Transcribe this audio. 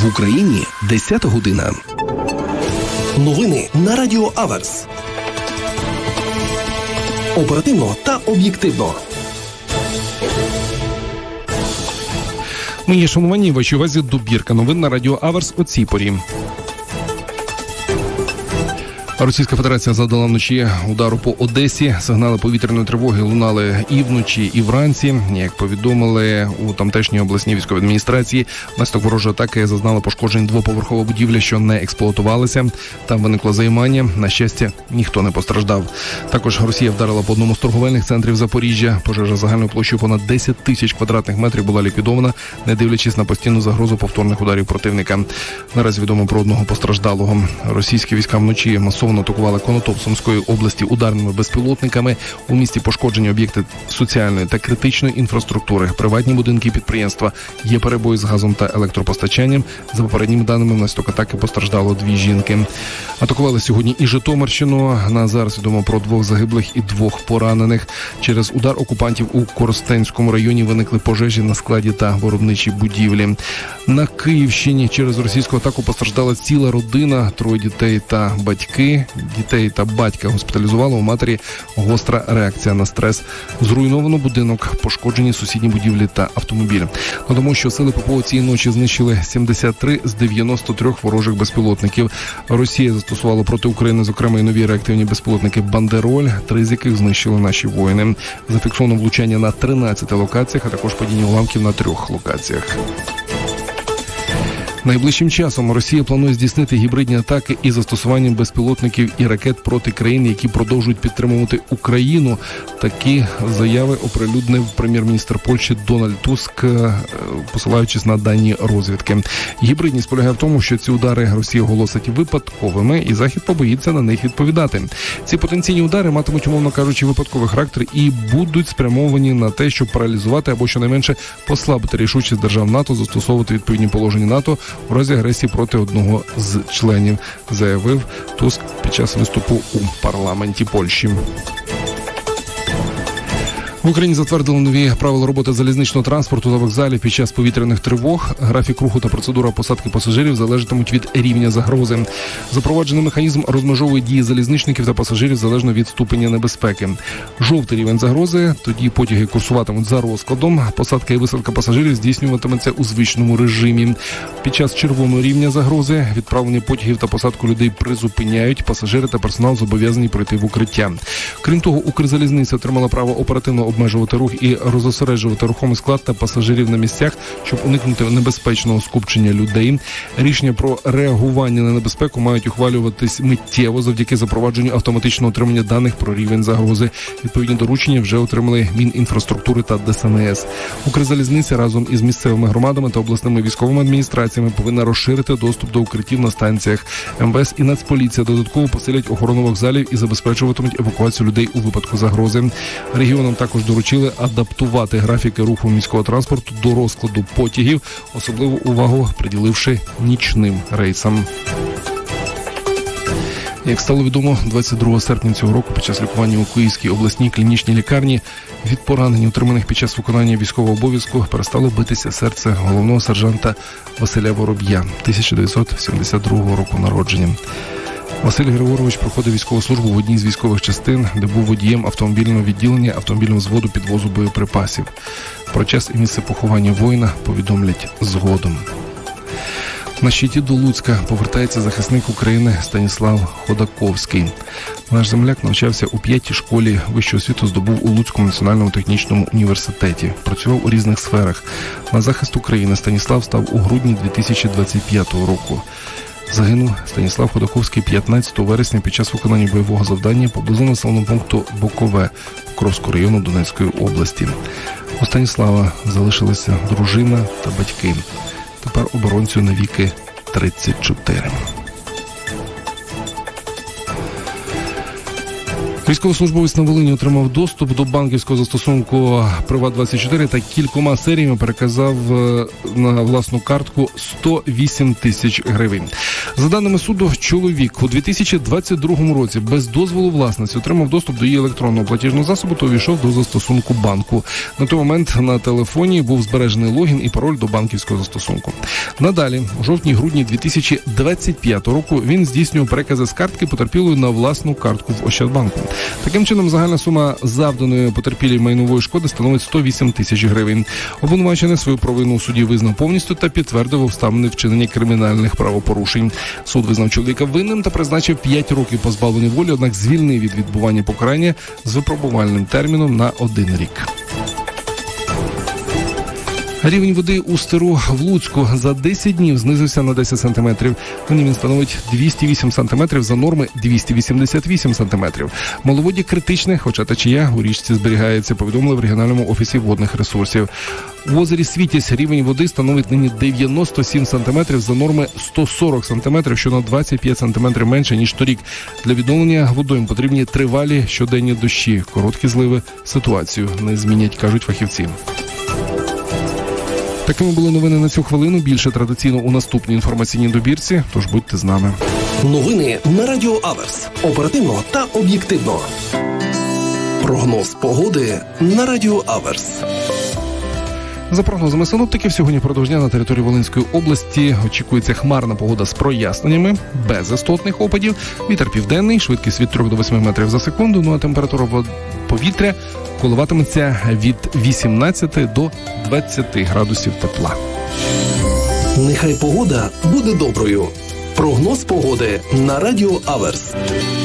В Україні 10 година. Новини на Радіо Аверс. Оперативно та об'єктивно. Мої шановані, вашій увазі добірка новин на Радіо Аверс о цій порі. Російська Федерація завдала вночі удару по Одесі. Сигнали повітряної тривоги лунали і вночі, і вранці. Як повідомили у тамтешній обласній військовій адміністрації, внаслідок ворожої атаки зазнала пошкоджень двоповерхова будівля, що не експлуатувалася. Там виникло займання. На щастя, ніхто не постраждав. Також Росія вдарила по одному з торговельних центрів Запоріжжя. Пожежа загальною площею понад 10 тисяч квадратних метрів була ліквідована, не дивлячись на постійну загрозу повторних ударів противника. Наразі відомо про одного постраждалого. Російські війська вночі масово атакували Конотоп Сумської області ударними безпілотниками. У місті пошкоджені об'єкти соціальної та критичної інфраструктури, приватні будинки і підприємства. Є перебої з газом та електропостачанням. За попередніми даними, внаслідок атаки постраждало 2 жінки. Атакували сьогодні і Житомирщину. На зараз відомо про 2 загиблих і 2 поранених. Через удар окупантів у Коростенському районі виникли пожежі на складі та виробничій будівлі. На Київщині через російську атаку постраждала ціла родина, 3 дітей та батьки. Дітей та батька госпіталізували, у матері гостра реакція на стрес. Зруйновано будинок, пошкоджені сусідні будівлі та автомобілі. Надамо, що сили ППО цієї ночі знищили 73 з 93 ворожих безпілотників. Росія застосувала проти України, зокрема, і нові реактивні безпілотники «Бандероль», 3 з яких знищили наші воїни. Зафіксовано влучання на 13 локаціях, а також падіння уламків на 3 локаціях. Найближчим часом Росія планує здійснити гібридні атаки із застосуванням безпілотників і ракет проти країн, які продовжують підтримувати Україну. Такі заяви оприлюднив прем'єр-міністр Польщі Дональд Туск, посилаючись на дані розвідки. Гібридність полягає в тому, що ці удари Росія оголосить випадковими, і Захід побоїться на них відповідати. Ці потенційні удари матимуть, умовно кажучи, випадковий характер і будуть спрямовані на те, щоб паралізувати або щонайменше послабити рішучість держав НАТО застосовувати відповідні положення НАТО у разі агресії проти одного з членів, заявив Туск під час виступу у парламенті Польщі. В Україні затвердили нові правила роботи залізничного транспорту та вокзалів під час повітряних тривог. Графік руху та процедура посадки пасажирів залежатимуть від рівня загрози. Запроваджений механізм розмежовує дії залізничників та пасажирів залежно від ступеня небезпеки. Жовтий рівень загрози, тоді потяги курсуватимуть за розкладом. Посадка і висадка пасажирів здійснюватиметься у звичному режимі. Під час червоного рівня загрози відправлення потягів та посадку людей призупиняють. Пасажири та персонал зобов'язані пройти в укриття. Крім того, Укрзалізниця отримала право оперативно обмежувати рух і розосереджувати рухомий склад та пасажирів на місцях, щоб уникнути небезпечного скупчення людей. Рішення про реагування на небезпеку мають ухвалюватись миттєво завдяки запровадженню автоматичного отримання даних про рівень загрози. Відповідні доручення вже отримали Мінінфраструктури та ДСНС. Укрзалізниця разом із місцевими громадами та обласними військовими адміністраціями повинна розширити доступ до укриттів на станціях. МВС і Нацполіція додатково посилять охорону вокзалів і забезпечуватимуть евакуацію людей у випадку загрози. Регіонам також доручили адаптувати графіки руху міського транспорту до розкладу потягів, особливу увагу приділивши нічним рейсам. Як стало відомо, 22 серпня цього року під час лікування у Київській обласній клінічній лікарні від поранень, отриманих під час виконання військового обов'язку, перестало битися серце головного сержанта Василя Вороб'я, 1972 року народження. Василь Григорович проходив військову службу в одній з військових частин, де був водієм автомобільного відділення автомобільного взводу підвозу боєприпасів. Про час і місце поховання воїна повідомлять згодом. На щиті до Луцька повертається захисник України Станіслав Ходаковський. Наш земляк навчався у 5-й школі вищого освіту, здобув у Луцькому національному технічному університеті. Працював у різних сферах. На захист України Станіслав став у грудні 2025 року. Загинув Станіслав Ходаковський 15 вересня під час виконання бойового завдання поблизу населеного пункту Бокове Покровського району Донецької області. У Станіслава залишилися дружина та батьки. Тепер оборонцю навіки 34. Військовослужбовець на Волині отримав доступ до банківського застосунку «Приват24» та кількома серіями переказав на власну картку 108 тисяч гривень. За даними суду, чоловік у 2022 році без дозволу власниці отримав доступ до її електронного платіжного засобу та увійшов до застосунку банку. На той момент на телефоні був збережений логін і пароль до банківського застосунку. Надалі, у жовтні-грудні 2025 року, він здійснював перекази з картки потерпілої на власну картку в Ощадбанку. Таким чином, загальна сума завданої потерпілій майнової шкоди становить 108 тисяч гривень. Обвинувачений свою провину у суді визнав повністю та підтвердив обставини вчинення кримінальних правопорушень. Суд визнав чоловіка винним та призначив 5 років позбавлення волі, однак звільнив від відбування покарання з випробувальним терміном на 1 рік. Рівень води у Стеру в Луцьку за 10 днів знизився на 10 сантиметрів. Нині він становить 208 сантиметрів за норми 288 сантиметрів. Маловоддя критичне, хоча течія у річці зберігається, повідомили в регіональному офісі водних ресурсів. У озері Світязь рівень води становить нині 97 сантиметрів за норми 140 сантиметрів, що на 25 сантиметрів менше, ніж торік. Для відновлення водойм потрібні тривалі щоденні дощі. Короткі зливи ситуацію не змінять, кажуть фахівці. Такими були новини на цю хвилину. Більше традиційно у наступній інформаційній добірці, тож будьте з нами. Новини на Радіо Аверс. Оперативно та об'єктивно. Прогноз погоди на Радіо Аверс. За прогнозами синоптиків, сьогодні впродовж дня на території Волинської області очікується хмарна погода з проясненнями, без істотних опадів, вітер південний, швидкість від 3 до 8 метрів за секунду, ну а температура повітря коливатиметься від 18 до 20 градусів тепла. Нехай погода буде доброю. Прогноз погоди на Радіо Аверс.